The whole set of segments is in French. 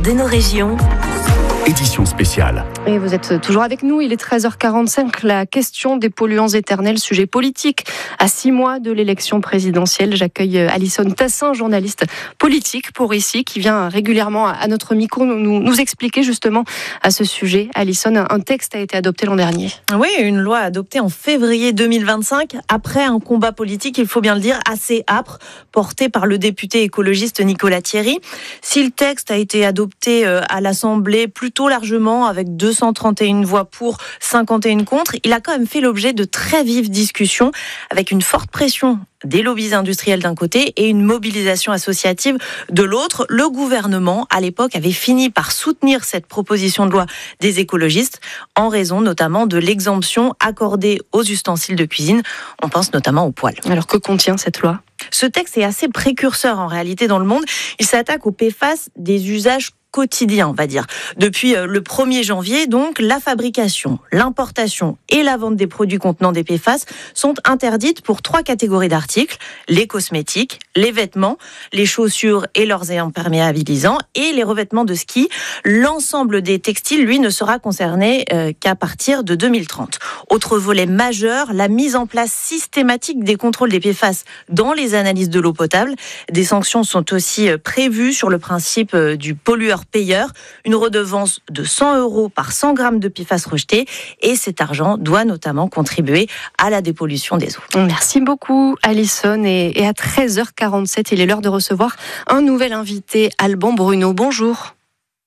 de nos régions. Édition spéciale. Et vous êtes toujours avec nous, il est 13h45. La question des polluants éternels, sujet politique. À 6 mois de l'élection présidentielle, j'accueille Alison Tassin, journaliste politique pour ici, qui vient régulièrement à notre micro nous expliquer justement à ce sujet. Alison, un texte a été adopté l'an dernier. Oui, une loi adoptée en février 2025, après un combat politique, il faut bien le dire, assez âpre, porté par le député écologiste Nicolas Thierry. Si le texte a été adopté à l'Assemblée plutôt largement, avec 231 voix pour, 51 contre, il a quand même fait l'objet de très vives discussions, avec une forte pression des lobbies industriels d'un côté et une mobilisation associative de l'autre. Le gouvernement, à l'époque, avait fini par soutenir cette proposition de loi des écologistes, en raison notamment de l'exemption accordée aux ustensiles de cuisine. On pense notamment aux poêles. Alors que contient cette loi ? Ce texte est assez précurseur en réalité dans le monde. Il s'attaque aux PFAS des usages quotidien, on va dire. Depuis le 1er janvier, donc, la fabrication, l'importation et la vente des produits contenant des PFAS sont interdites pour 3 catégories d'articles: les cosmétiques, les vêtements, les chaussures et leurs imperméabilisants et les revêtements de ski. L'ensemble des textiles, lui, ne sera concerné qu'à partir de 2030. Autre volet majeur, la mise en place systématique des contrôles des PFAS dans les analyses de l'eau potable. Des sanctions sont aussi prévues sur le principe du pollueur-payeur, une redevance de 100 € par 100 grammes de PFAS rejetés, et cet argent doit notamment contribuer à la dépollution des eaux. Merci beaucoup Alison, et à 13h47, il est l'heure de recevoir un nouvel invité, Alban Bruno. Bonjour.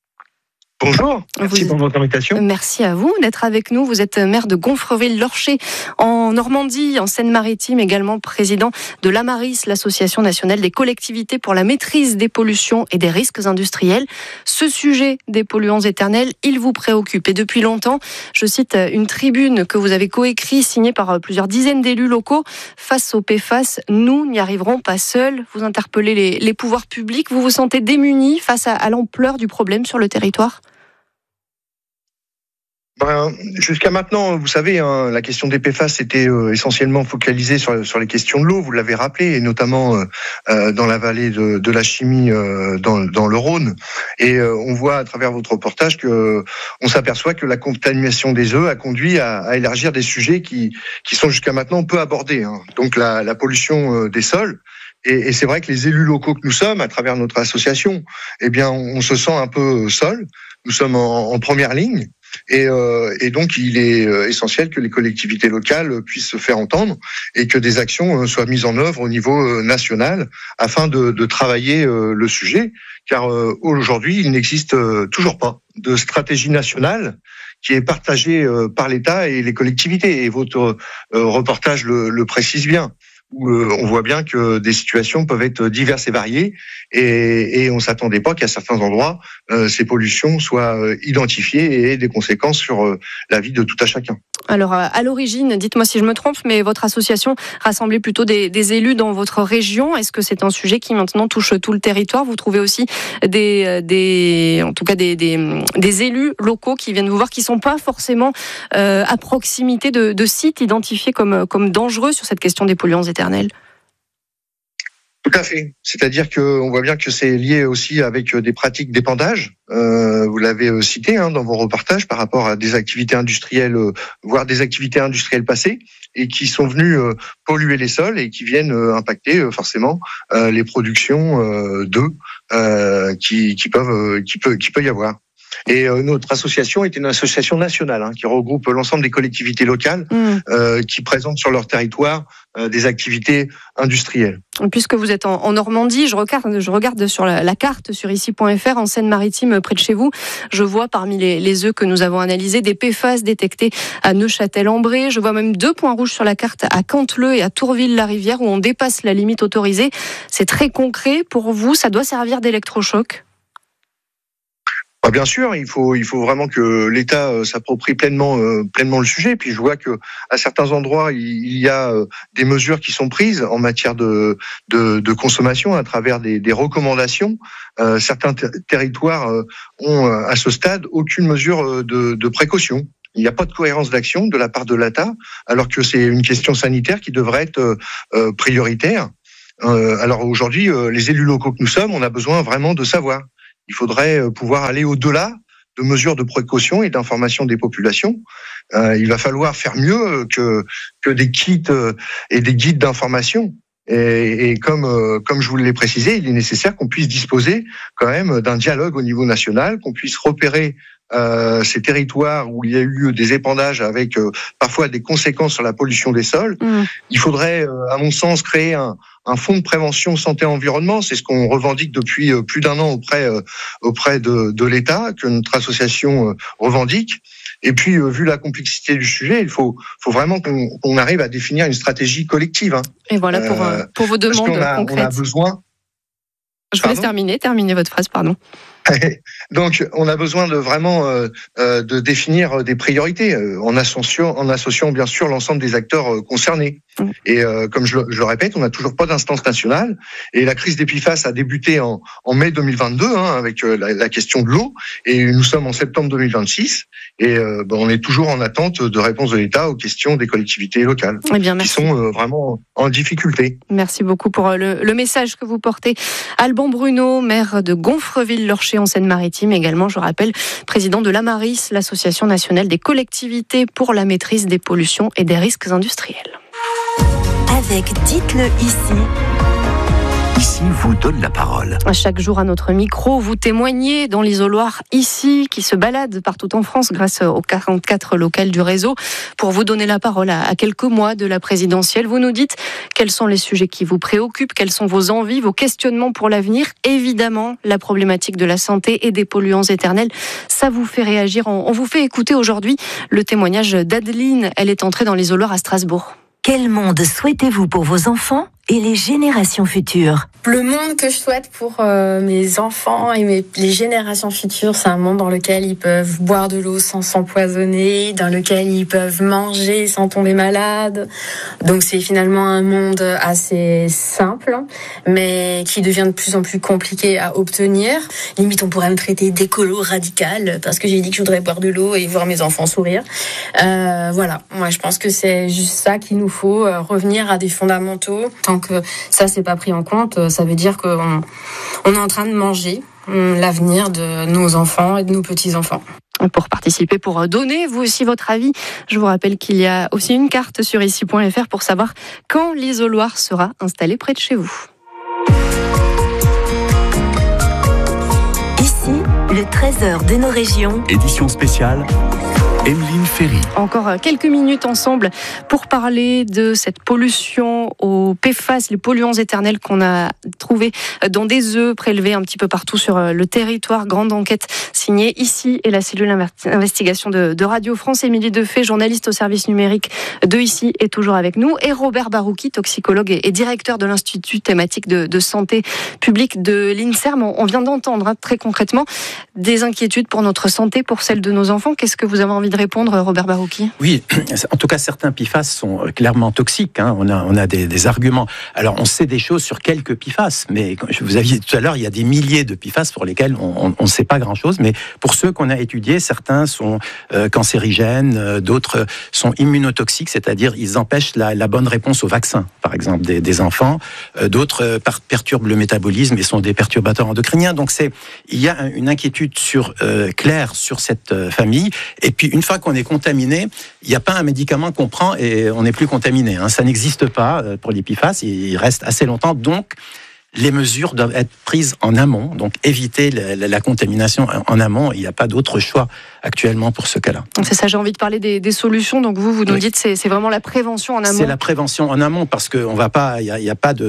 Bonjour, merci pour votre invitation. Merci à vous d'être avec nous. Vous êtes maire de Gonfreville-Lorcher en Normandie, en Seine-Maritime, également président de l'AMARIS, l'Association nationale des collectivités pour la maîtrise des pollutions et des risques industriels. Ce sujet des polluants éternels, il vous préoccupe. Et depuis longtemps, je cite une tribune que vous avez coécrite, signée par plusieurs dizaines d'élus locaux. Face au PFAS, nous n'y arriverons pas seuls. Vous interpellez les pouvoirs publics. Vous vous sentez démunis face à l'ampleur du problème sur le territoire ? Jusqu'à maintenant, vous savez, la question des PFAS était essentiellement focalisée sur les questions de l'eau, vous l'avez rappelé, et notamment dans la vallée de la Chimie, dans le Rhône. Et on voit à travers votre reportage que on s'aperçoit que la contamination des œufs a conduit à élargir des sujets qui sont jusqu'à maintenant peu abordés. Donc la pollution des sols. Et c'est vrai que les élus locaux que nous sommes, à travers notre association, eh bien, on se sent un peu seul. Nous sommes en première ligne. Et donc, il est essentiel que les collectivités locales puissent se faire entendre et que des actions soient mises en œuvre au niveau national afin de travailler le sujet. Car aujourd'hui, il n'existe toujours pas de stratégie nationale qui est partagée par l'État et les collectivités. Et votre reportage le précise bien. Où on voit bien que des situations peuvent être diverses et variées, et on s'attendait pas qu'à certains endroits ces pollutions soient identifiées et aient des conséquences sur la vie de tout un chacun. Alors à l'origine, dites-moi si je me trompe, mais votre association rassemblait plutôt des élus dans votre région. Est-ce que c'est un sujet qui maintenant touche tout le territoire ? Vous trouvez aussi des élus locaux qui viennent vous voir, qui sont pas forcément à proximité de sites identifiés comme dangereux sur cette question des polluants éternels ? Tout à fait. C'est-à-dire qu'on voit bien que c'est lié aussi avec des pratiques d'épandage. Vous l'avez cité dans vos reportages par rapport à des activités industrielles, voire des activités industrielles passées, et qui sont venues polluer les sols et qui viennent impacter forcément les productions d'œufs qui peut y avoir. Et notre association est une association nationale qui regroupe l'ensemble des collectivités locales qui présentent sur leur territoire des activités industrielles. Puisque vous êtes en Normandie, je regarde sur la carte sur ici.fr, en Seine-Maritime, près de chez vous. Je vois parmi les œufs que nous avons analysés des PFAS détectés à Neuchâtel-en-Bray. Je vois même 2 points rouges sur la carte à Canteleu et à Tourville-la-Rivière où on dépasse la limite autorisée. C'est très concret. Pour vous, ça doit servir d'électrochoc ? Bien sûr, il faut vraiment que l'État s'approprie pleinement le sujet. Puis je vois que à certains endroits il y a des mesures qui sont prises en matière de consommation à travers des recommandations. Certains territoires ont à ce stade aucune mesure de précaution. Il n'y a pas de cohérence d'action de la part de l'État, alors que c'est une question sanitaire qui devrait être prioritaire. Alors aujourd'hui, les élus locaux que nous sommes, on a besoin vraiment de savoir. il faudrait pouvoir aller au-delà de mesures de précaution et d'information des populations. Il va falloir faire mieux que des kits et des guides d'information. Et comme je vous l'ai précisé, il est nécessaire qu'on puisse disposer quand même d'un dialogue au niveau national, qu'on puisse repérer ces territoires où il y a eu des épandages avec parfois des conséquences sur la pollution des sols. Il faudrait, à mon sens, créer un fonds de prévention santé-environnement. C'est ce qu'on revendique depuis plus d'un an auprès de l'État, que notre association revendique. Et puis, vu la complexité du sujet, il faut vraiment qu'on arrive à définir une stratégie collective. Hein. Et voilà pour vos demandes concrètes. On a besoin. Je vous laisse terminer votre phrase, pardon. Donc, on a besoin de vraiment de définir des priorités en associant bien sûr l'ensemble des acteurs concernés. Et comme je le répète, on n'a toujours pas d'instance nationale. Et la crise des PFAS a débuté en mai 2022 avec la question de l'eau. Et nous sommes en septembre 2026. Et on est toujours en attente de réponse de l'État aux questions des collectivités locales qui sont vraiment en difficulté. Merci beaucoup pour le message que vous portez. Alban Bruno, maire de Gonfreville-Lorcher en Seine-Maritime, également, je rappelle, président de l'Amaris, l'Association nationale des collectivités pour la maîtrise des pollutions et des risques industriels. Avec Dites-le ici. Ici vous donne la parole. Chaque jour à notre micro, vous témoignez dans l'isoloir ici, qui se balade partout en France grâce aux 44 locales du réseau. Pour vous donner la parole à quelques mois de la présidentielle, vous nous dites quels sont les sujets qui vous préoccupent, quelles sont vos envies, vos questionnements pour l'avenir. Évidemment, la problématique de la santé et des polluants éternels, ça vous fait réagir. On vous fait écouter aujourd'hui le témoignage d'Adeline. Elle est entrée dans l'isoloir à Strasbourg. Quel monde souhaitez-vous pour vos enfants et les générations futures? Le monde que je souhaite pour mes enfants et les générations futures, c'est un monde dans lequel ils peuvent boire de l'eau sans s'empoisonner, dans lequel ils peuvent manger sans tomber malade. Donc c'est finalement un monde assez simple, mais qui devient de plus en plus compliqué à obtenir. Limite, on pourrait me traiter d'écolo radical parce que j'ai dit que je voudrais boire de l'eau et voir mes enfants sourire. Voilà, moi je pense que c'est juste ça qu'il nous faut, revenir à des fondamentaux. Tant que ça c'est pas pris en compte, ça veut dire qu'on est en train de manger l'avenir de nos enfants et de nos petits-enfants. Pour participer, pour donner vous aussi votre avis, je vous rappelle qu'il y a aussi une carte sur ici.fr pour savoir quand l'isoloir sera installé près de chez vous. Ici, le trésor de nos régions. Édition spéciale. Emeline Ferry. Encore quelques minutes ensemble pour parler de cette pollution aux PFAS, les polluants éternels qu'on a trouvés dans des œufs prélevés un petit peu partout sur le territoire. Grande enquête signée ici et la cellule d'investigation de Radio France. Émilie Defay, journaliste au service numérique de ici, est toujours avec nous. Et Robert Barouki, toxicologue et directeur de l'Institut thématique de santé publique de l'INSERM. On vient d'entendre très concrètement des inquiétudes pour notre santé, pour celle de nos enfants. Qu'est-ce que vous avez envie de répondre, Robert Barouki? Oui, en tout cas, certains PFAS sont clairement toxiques. On a des arguments. Alors, on sait des choses sur quelques PFAS, mais comme je vous avais dit tout à l'heure, il y a des milliers de PFAS pour lesquels on ne sait pas grand-chose. Mais pour ceux qu'on a étudiés, certains sont cancérigènes, d'autres sont immunotoxiques, c'est-à-dire ils empêchent la bonne réponse au vaccin, par exemple, des enfants. D'autres perturbent le métabolisme et sont des perturbateurs endocriniens. Donc, il y a une inquiétude claire sur cette famille. Et puis, une fois qu'on est contaminé, il n'y a pas un médicament qu'on prend et on n'est plus contaminé. Ça n'existe pas pour les PFAS, il reste assez longtemps. Donc, les mesures doivent être prises en amont, donc éviter la contamination en amont. Il n'y a pas d'autre choix actuellement pour ce cas-là. C'est ça, j'ai envie de parler des solutions. Donc vous nous dites c'est vraiment la prévention en amont. C'est la prévention en amont parce que il n'y a pas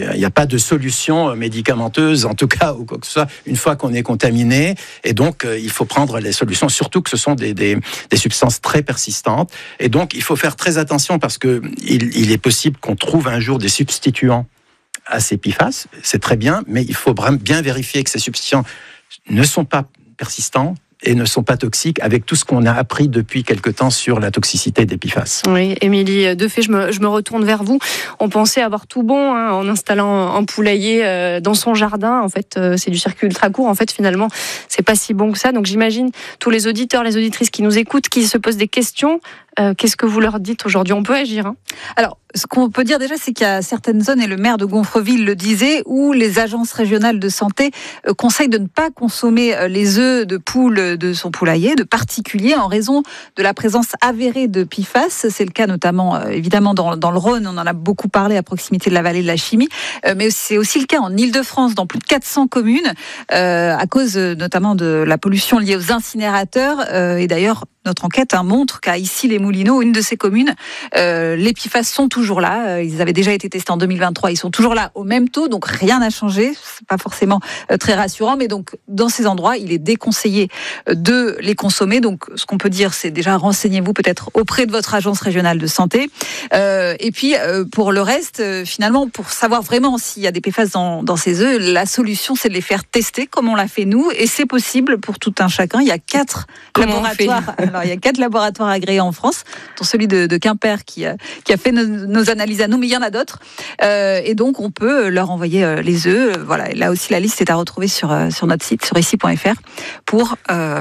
de solution médicamenteuse, en tout cas ou quoi que ce soit, une fois qu'on est contaminé. Et donc il faut prendre les solutions, surtout que ce sont des substances très persistantes. Et donc il faut faire très attention parce que il est possible qu'on trouve un jour des substituants à ces PFAS, c'est très bien, mais il faut bien vérifier que ces substituants ne sont pas persistants et ne sont pas toxiques avec tout ce qu'on a appris depuis quelque temps sur la toxicité des PFAS. Oui, Émilie Defay, je me retourne vers vous. On pensait avoir tout bon en installant un poulailler dans son jardin. En fait, c'est du circuit ultra court. En fait, finalement, c'est pas si bon que ça. Donc j'imagine tous les auditeurs, les auditrices qui nous écoutent, qui se posent des questions. Qu'est-ce que vous leur dites aujourd'hui? On peut agir, hein? Alors, ce qu'on peut dire déjà, c'est qu'il y a certaines zones, et le maire de Gonfreville le disait, où les agences régionales de santé conseillent de ne pas consommer les œufs de poule de son poulailler, de particulier, en raison de la présence avérée de PFAS. C'est le cas notamment, évidemment, dans le Rhône. On en a beaucoup parlé à proximité de la vallée de la Chimie. Mais c'est aussi le cas en Île-de-France, dans plus de 400 communes, à cause notamment de la pollution liée aux incinérateurs. Et d'ailleurs, notre enquête montre qu'à Issy-les-Moulineaux, une de ces communes, les PFAS sont toujours là. Ils avaient déjà été testés en 2023. Ils sont toujours là au même taux, donc rien n'a changé. C'est pas forcément très rassurant, mais donc dans ces endroits, il est déconseillé de les consommer. Donc ce qu'on peut dire, c'est déjà renseignez-vous peut-être auprès de votre agence régionale de santé. Et puis pour le reste, finalement, pour savoir vraiment s'il y a des PFAS dans ces œufs, la solution, c'est de les faire tester comme on l'a fait nous, et c'est possible pour tout un chacun. Il y a 4 laboratoires. Alors, il y a 4 laboratoires agréés en France, dont celui de Quimper qui a fait nos analyses à nous, mais il y en a d'autres. Et donc, on peut leur envoyer les œufs. Voilà, là aussi, la liste est à retrouver sur notre site, sur ici.fr, pour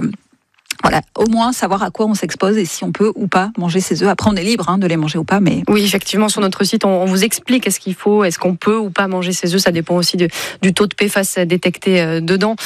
au moins savoir à quoi on s'expose et si on peut ou pas manger ces œufs. Après, on est libre de les manger ou pas. Mais oui, effectivement, sur notre site, on vous explique est-ce qu'il faut, est-ce qu'on peut ou pas manger ces œufs. Ça dépend aussi du taux de PFAS détecté dedans.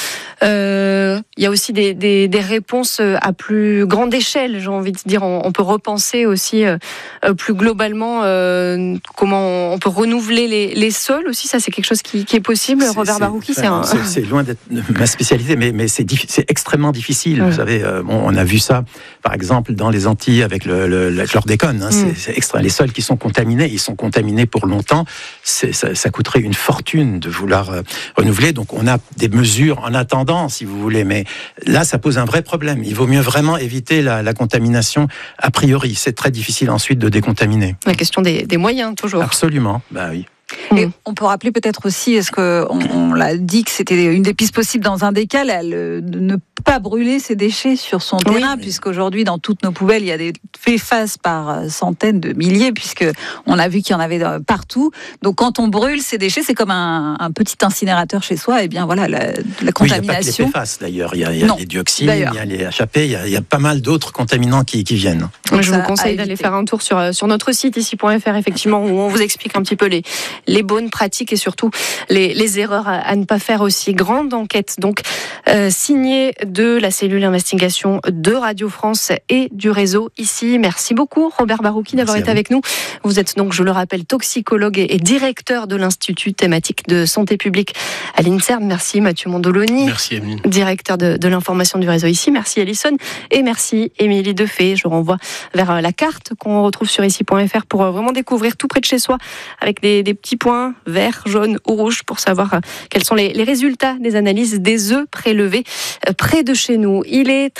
Il y a aussi des réponses à plus grande échelle, j'ai envie de dire. On peut repenser aussi plus globalement comment on peut renouveler les sols aussi. Ça, c'est quelque chose qui est possible. Robert Barouki, c'est loin d'être ma spécialité, mais c'est extrêmement difficile. Vous savez, on a vu ça, par exemple, dans les Antilles avec le chlordécone. C'est extra. Les sols qui sont contaminés, ils sont contaminés pour longtemps. Ça coûterait une fortune de vouloir renouveler. Donc, on a des mesures en attendant, si vous voulez. Mais là, ça pose un vrai problème. Il vaut mieux vraiment éviter la contamination a priori. C'est très difficile ensuite de décontaminer. La question des moyens, toujours. Absolument, oui. Et on peut rappeler peut-être aussi, est-ce qu'on l'a dit que c'était une des pistes possibles dans un des cas, ne pas brûler ses déchets sur son terrain, puisqu'aujourd'hui dans toutes nos poubelles il y a des PFAS par centaines de milliers, puisque on a vu qu'il y en avait partout. Donc quand on brûle ces déchets, c'est comme un petit incinérateur chez soi. Et bien voilà, la contamination. Il n'y a pas que les PFAS d'ailleurs. Il y a les dioxines, il y a les HAP, il y a pas mal d'autres contaminants qui viennent. Donc je vous conseille d'aller faire un tour sur notre site ici.fr, effectivement, où on vous explique un petit peu les bonnes pratiques et surtout les erreurs à ne pas faire aussi. Grande enquête donc signée de la cellule d'investigation de Radio France et du réseau ici. Merci beaucoup Robert Barouki d'avoir été avec nous. Vous êtes donc, je le rappelle, toxicologue et directeur de l'Institut thématique de santé publique à l'INSERM. Merci Mathieu Mondoloni. Merci Emeline. Directeur de l'information du réseau ici. Merci Alison et merci Émilie Defay. Je renvoie vers la carte qu'on retrouve sur ici.fr pour vraiment découvrir tout près de chez soi avec des petits points verts, jaunes ou rouges pour savoir quels sont les résultats des analyses des œufs prélevés près de chez nous. Il est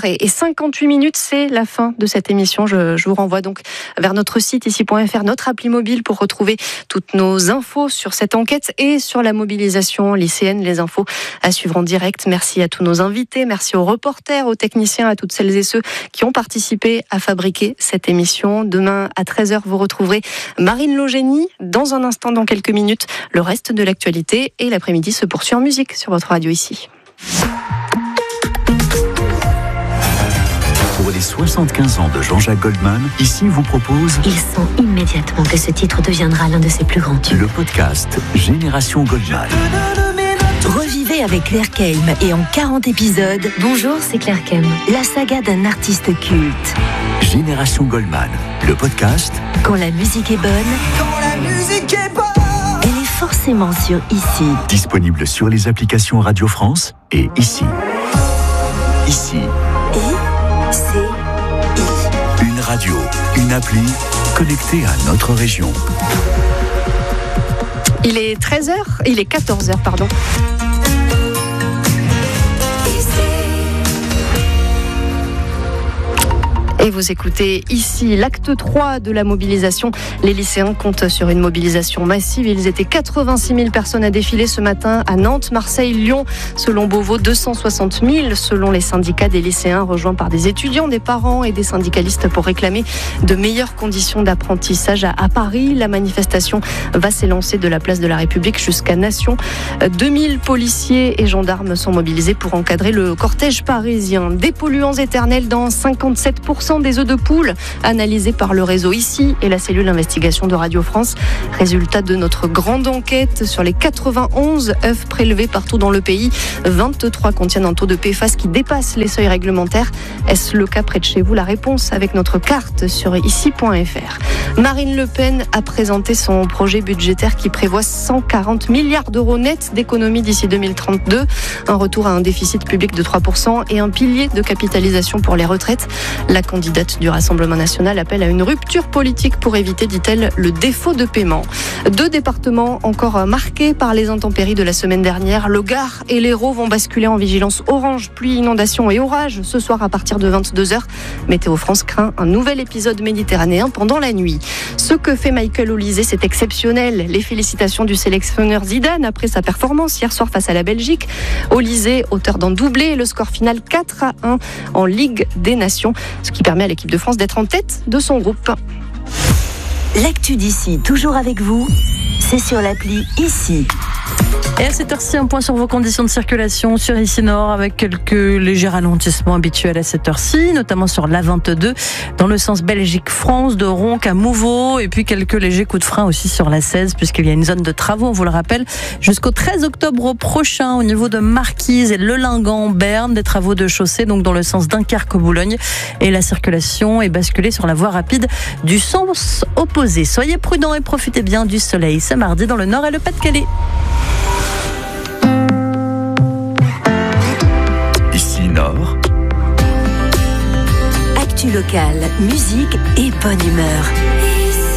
13h58, c'est la fin de cette émission. Je vous renvoie donc vers notre site ici.fr, notre appli mobile pour retrouver toutes nos infos sur cette enquête et sur la mobilisation lycéenne. Les infos à suivre en direct. Merci à tous nos invités, merci aux reporters, aux techniciens, à toutes celles et ceux qui ont participé à fabriquer cette émission. Demain à 13h, vous retrouverez Marine Logénie. Dans un instant, dans quelques minutes, le reste de l'actualité et l'après-midi se poursuit en musique sur votre radio ici. Pour les 75 ans de Jean-Jacques Goldman, ici vous propose... Il sent immédiatement que ce titre deviendra l'un de ses plus grands tubes. Le podcast Génération Goldman. Revivez avec Claire Keim et en 40 épisodes... Bonjour, c'est Claire Keim. La saga d'un artiste culte. Génération Goldman, le podcast... Quand la musique est bonne... Quand la musique est bonne... Elle est forcément sur Ici. Disponible sur les applications Radio France et Ici. Ici. Une radio, une appli, connectée à notre région. Il est 14h, pardon. Et vous écoutez ici l'acte 3 de la mobilisation. Les lycéens comptent sur une mobilisation massive. Ils étaient 86 000 personnes à défiler ce matin à Nantes, Marseille, Lyon. Selon Beauvau, 260 000 selon les syndicats des lycéens, rejoints par des étudiants, des parents et des syndicalistes pour réclamer de meilleures conditions d'apprentissage à Paris. La manifestation va s'élancer de la place de la République jusqu'à Nation. 2000 policiers et gendarmes sont mobilisés pour encadrer le cortège parisien. Des polluants éternels dans 57% 10% des œufs de poule analysés par le réseau ici et la cellule d'investigation de Radio France. Résultat de notre grande enquête sur les 91 œufs prélevés partout dans le pays. 23 contiennent un taux de PFAS qui dépasse les seuils réglementaires. Est-ce le cas près de chez vous? La réponse avec notre carte sur ici.fr. Marine Le Pen a présenté son projet budgétaire qui prévoit 140 milliards d'euros nets d'économies d'ici 2032. Un retour à un déficit public de 3% et un pilier de capitalisation pour les retraites. La candidate du Rassemblement national appelle à une rupture politique pour éviter, dit-elle, le défaut de paiement. 2 départements encore marqués par les intempéries de la semaine dernière. Le Gard et l'Hérault vont basculer en vigilance orange, pluie, inondation et orage ce soir à partir de 22h. Météo France craint un nouvel épisode méditerranéen pendant la nuit. Ce que fait Michael Olise, c'est exceptionnel. Les félicitations du sélectionneur Zidane après sa performance hier soir face à la Belgique. Olise, auteur d'un doublé, et le score final 4-1 en Ligue des Nations, ce qui permet à l'équipe de France d'être en tête de son groupe. L'actu d'ici, toujours avec vous, c'est sur l'appli Ici. Et à cette heure-ci, un point sur vos conditions de circulation sur Ici Nord avec quelques légers ralentissements habituels à cette heure-ci, notamment sur l'A22 dans le sens Belgique-France de Ronques à Mouveau, et puis quelques légers coups de frein aussi sur la 16 puisqu'il y a une zone de travaux, on vous le rappelle, jusqu'au 13 octobre prochain au niveau de Marquise et Le Lingan-Berne, des travaux de chaussée donc dans le sens Dunkerque-Boulogne, et la circulation est basculée sur la voie rapide du sens opposé. Soyez prudents et profitez bien du soleil ce mardi dans le Nord et le Pas-de-Calais. Ici Nord. Actu locale, musique et bonne humeur.